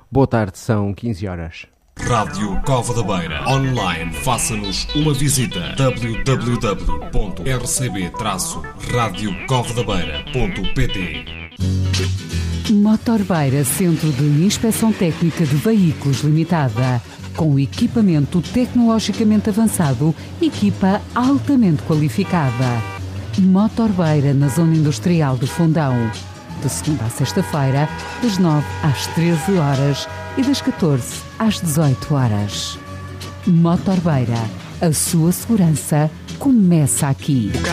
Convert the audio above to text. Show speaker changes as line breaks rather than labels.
Boa tarde, são 15 horas.
Rádio Cova da Beira. Online, faça-nos uma visita. www.rcb-radiocovadabeira.pt.
Motorbeira, Centro de Inspeção Técnica de Veículos Limitada. Com equipamento tecnologicamente avançado, equipa altamente qualificada. Motorbeira, na Zona Industrial de Fundão. De segunda a sexta-feira, das 9 às 13 horas e das 14 às 18 horas. Motorbeira, a sua segurança começa aqui.